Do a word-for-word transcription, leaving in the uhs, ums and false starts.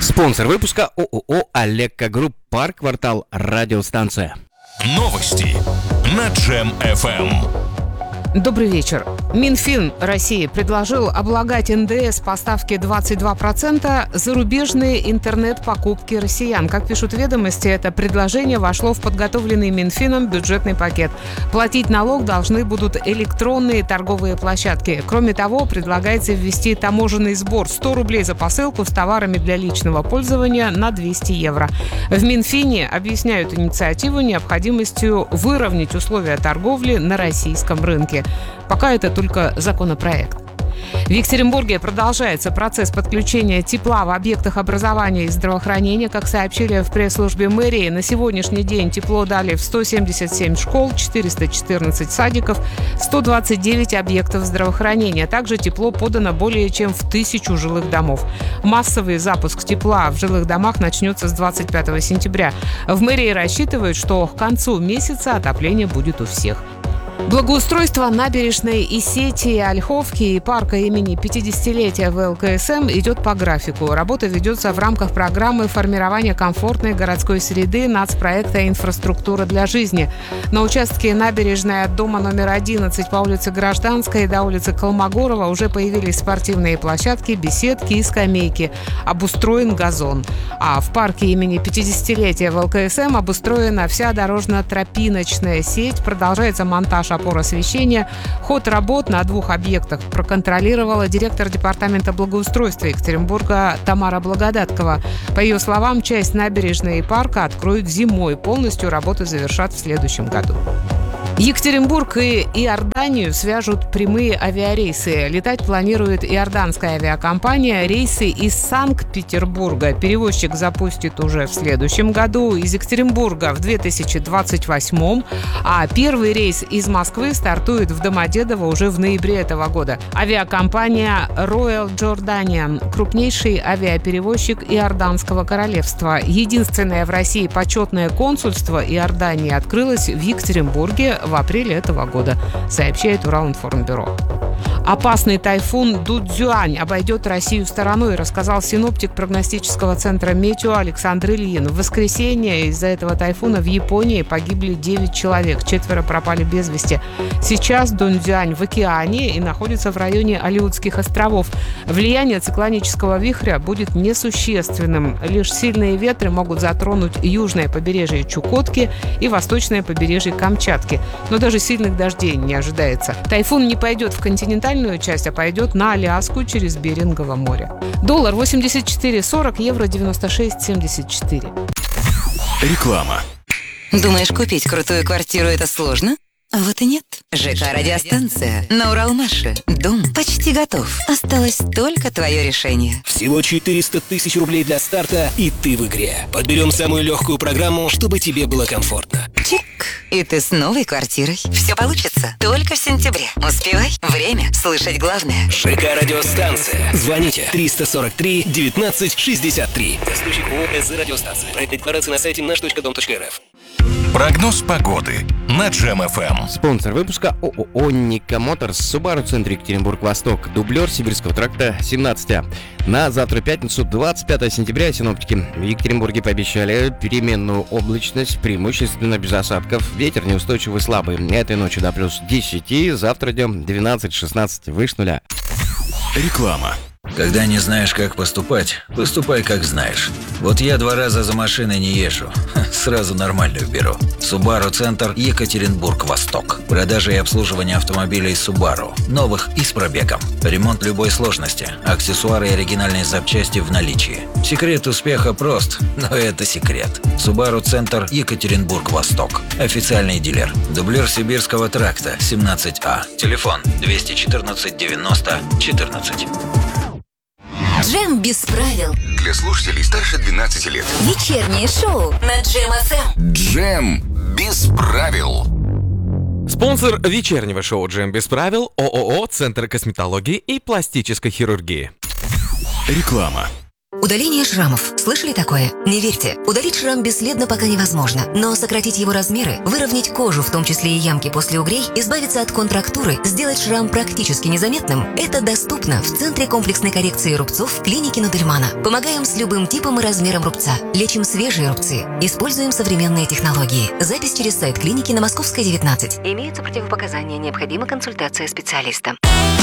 Спонсор выпуска ООО «Алекко Групп», парк, квартал, радиостанция. Новости на Джем эф эм. Добрый вечер. Минфин России предложил облагать эн дэ эс по ставке двадцать два процента зарубежные интернет-покупки россиян. Как пишут ведомости, это предложение вошло в подготовленный Минфином бюджетный пакет. Платить налог должны будут электронные торговые площадки. Кроме того, предлагается ввести таможенный сбор сто рублей за посылку с товарами для личного пользования на двести евро. В Минфине объясняют инициативу необходимостью выровнять условия торговли на российском рынке. Пока это только законопроект. В Екатеринбурге продолжается процесс подключения тепла в объектах образования и здравоохранения. Как сообщили в пресс-службе мэрии, на сегодняшний день тепло дали в сто семьдесят семь школ, четыреста четырнадцать садиков, сто двадцать девять объектов здравоохранения. Также тепло подано более чем в тысячу жилых домов. Массовый запуск тепла в жилых домах начнется с двадцать пятого сентября. В мэрии рассчитывают, что к концу месяца отопление будет у всех. Благоустройство набережной и сети Ольховки и парка имени пятидесятилетия вэ эл ка эс эм идет по графику. Работа ведется в рамках программы формирования комфортной городской среды нацпроекта «Инфраструктура для жизни». На участке набережной от дома номер одиннадцать по улице Гражданской до улицы Колмогорова уже появились спортивные площадки, беседки и скамейки. Обустроен газон. А в парке имени пятидесятилетия вэ эл ка эс эм обустроена вся дорожно-тропиночная сеть. Продолжается монтаж опор освещения. Ход работ на двух объектах проконтролировала директор департамента благоустройства Екатеринбурга Тамара Благодаткова. По ее словам, часть набережной и парка откроют зимой. Полностью работы завершат в следующем году. Екатеринбург и Иорданию свяжут прямые авиарейсы. Летать планирует иорданская авиакомпания. Рейсы из Санкт-Петербурга перевозчик запустит уже в следующем году, из Екатеринбурга в две тысячи двадцать восьмом, а первый рейс из Москвы стартует в Домодедово уже в ноябре этого года. Авиакомпания Royal Jordanian – крупнейший авиаперевозчик Иорданского королевства. Единственное в России почетное консульство Иордании открылось в Екатеринбурге в апреле этого года, сообщает Уралинформбюро. Опасный тайфун Дудзюань обойдет Россию стороной, рассказал синоптик прогностического центра «Метео» Александр Ильин. В воскресенье из-за этого тайфуна в Японии погибли девять человек, четверо пропали без вести. Сейчас Дудзюань в океане и находится в районе Алиутских островов. Влияние циклонического вихря будет несущественным. Лишь сильные ветры могут затронуть южное побережье Чукотки и восточное побережье Камчатки. Но даже сильных дождей не ожидается. Тайфун не пойдет в континентальную часть, а пойдет на Аляску через Берингово море. Доллар восемьдесят четыре сорок, евро девяносто шесть семьдесят четыре. Реклама. Думаешь, купить крутую квартиру – это сложно? А вот и нет. ЖК «Радиостанция» на Уралмаше. Дом почти готов. Осталось только твое решение. Всего четыреста тысяч рублей для старта, и ты в игре. Подберем самую легкую программу, чтобы тебе было комфортно. Чик. И ты с новой квартирой. Все получится только в сентябре. Успевай. Время слышать главное. ЖК «Радиостанция». Звоните триста сорок три девятнадцать шестьдесят три. Застройщик ООО «СЗ Радиостанция». Проект декларации на сайте наш точка дом точка эр эф. Прогноз погоды на Джем эф эм. Спонсор выпуска ООО «Ника Моторс», Subaru Центр Екатеринбург-Восток, дублер Сибирского тракта семнадцать А. На завтра, пятницу, двадцать пятого сентября, синоптики в Екатеринбурге пообещали переменную облачность, преимущественно без осадков. Ветер неустойчивый слабый. Этой ночью до плюс десять, завтра днем двенадцать-шестнадцать, выше нуля. Реклама. Когда не знаешь, как поступать, поступай, как знаешь. Вот я два раза за машиной не езжу. Сразу нормальную беру. Subaru Центр Екатеринбург-Восток. Продажа и обслуживание автомобилей Subaru. Новых и с пробегом. Ремонт любой сложности. Аксессуары и оригинальные запчасти в наличии. Секрет успеха прост, но это секрет. Subaru Центр Екатеринбург-Восток. Официальный дилер. Дублер Сибирского тракта семнадцать А. Телефон двести четырнадцать девяносто четырнадцать. Джем без правил. Для слушателей старше двенадцати лет. Вечернее шоу на Джем эф эм. Джем без правил. Спонсор вечернего шоу «Джем без правил» ООО «Центр косметологии и пластической хирургии». Реклама. Удаление шрамов. Слышали такое? Не верьте. Удалить шрам бесследно пока невозможно, но сократить его размеры, выровнять кожу, в том числе и ямки после угрей, избавиться от контрактуры, сделать шрам практически незаметным – это доступно в Центре комплексной коррекции рубцов клиники Нудельмана. Помогаем с любым типом и размером рубца. Лечим свежие рубцы. Используем современные технологии. Запись через сайт клиники на Московской, девятнадцать. Имеются противопоказания. Необходима консультация специалиста.